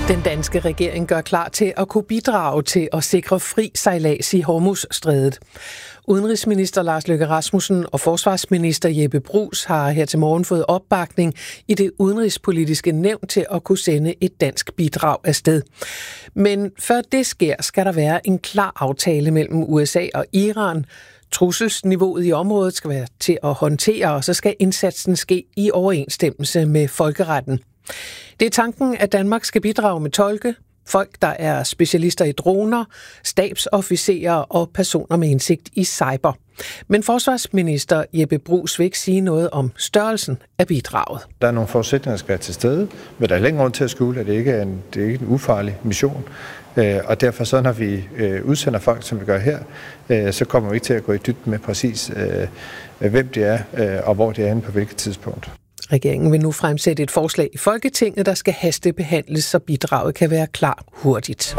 Den danske regering gør klar til at kunne bidrage til at sikre fri sejlads i Hormuzstrædet. Udenrigsminister Lars Løkke Rasmussen og forsvarsminister Jeppe Bruus har her til morgen fået opbakning i det udenrigspolitiske nævn til at kunne sende et dansk bidrag afsted. Men før det sker, skal der være en klar aftale mellem USA og Iran. Trusselsniveauet i området skal være til at håndtere, og så skal indsatsen ske i overensstemmelse med folkeretten. Det er tanken, at Danmark skal bidrage med tolke, folk, der er specialister i droner, stabsofficerer og personer med indsigt i cyber. Men forsvarsminister Jeppe Bruus vil ikke sige noget om størrelsen af bidraget. Der er nogle forudsætninger, der skal være til stede, men der er længere grund til at skjule, at det ikke er en ufarlig mission. Og derfor så, når vi udsender folk, som vi gør her, så kommer vi ikke til at gå i dybden med præcis, hvem det er og hvor det er henne på hvilket tidspunkt. Regeringen vil nu fremsætte et forslag i Folketinget, der skal hastebehandles, så bidraget kan være klar hurtigt.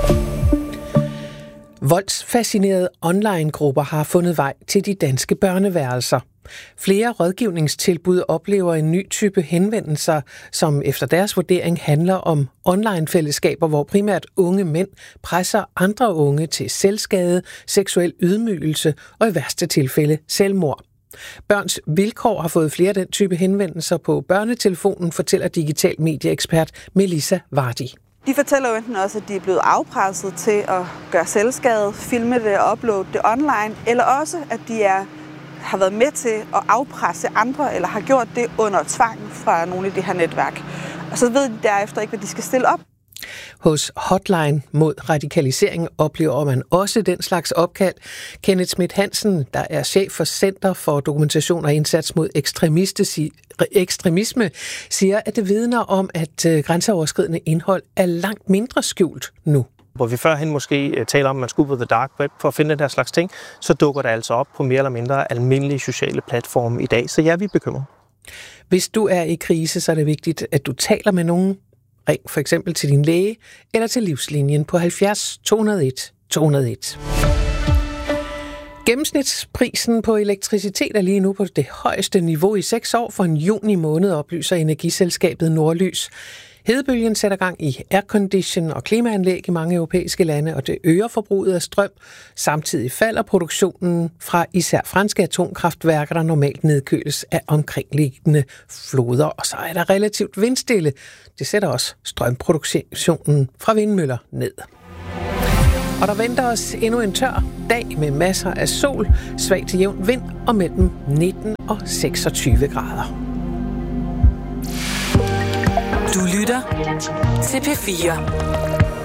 Voldsfascinerede online-grupper har fundet vej til de danske børneværelser. Flere rådgivningstilbud oplever en ny type henvendelser, som efter deres vurdering handler om online-fællesskaber, hvor primært unge mænd presser andre unge til selvskade, seksuel ydmygelse og i værste tilfælde selvmord. Børns Vilkår har fået flere af den type henvendelser på børnetelefonen, fortæller digital medieekspert Melissa Vardi. De fortæller jo enten også, at de er blevet afpresset til at gøre selvskade, filme det og uploade det online, eller også, at de har været med til at afpresse andre, eller har gjort det under tvang fra nogle af de her netværk. Og så ved de derefter ikke, hvad de skal stille op. Hos Hotline mod radikalisering oplever man også den slags opkald. Kenneth Schmidt Hansen, der er chef for Center for Dokumentation og Indsats mod Ekstremisme, siger, at det vidner om, at grænseoverskridende indhold er langt mindre skjult nu. Hvor vi førhen måske taler om, at man skulle på the dark web for at finde den her slags ting, så dukker det altså op på mere eller mindre almindelige sociale platforme i dag. Så ja, vi er bekymret. Hvis du er i krise, så er det vigtigt, at du taler med nogen. Ring for eksempel til din læge eller til livslinjen på 70 201 201. Gennemsnitsprisen på elektricitet er lige nu på det højeste niveau i 6 år for en juni måned, oplyser energiselskabet Nordlys. Hedebølgen sætter gang i aircondition og klimaanlæg i mange europæiske lande, og det øger forbruget af strøm. Samtidig falder produktionen fra især franske atomkraftværker, der normalt nedkøles af omkringliggende floder. Og så er der relativt vindstille. Det sætter også strømproduktionen fra vindmøller ned. Og der venter os endnu en tør dag med masser af sol, svag til jævn vind og mellem 19 og 26 grader. Du lytter til P4.